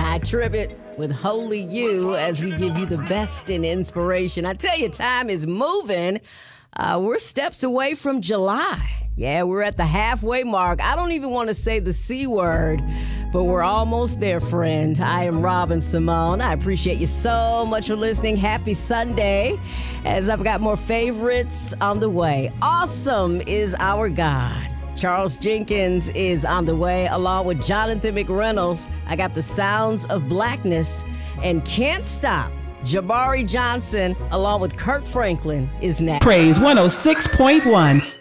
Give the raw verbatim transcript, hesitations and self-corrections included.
I trip it with Holy You as we give you the best in inspiration. I tell you, time is moving. Uh, we're steps away from July. Yeah, we're at the halfway mark. I don't even want to say the C word, but we're almost there, friend. I am Robin Simone. I appreciate you so much for listening. Happy Sunday, as I've got more favorites on the way. Awesome is our God. Charles Jenkins is on the way, along with Jonathan McReynolds. I got the sounds of blackness and Can't Stop. Jabari Johnson, along with Kirk Franklin, is next. Praise one oh six point one.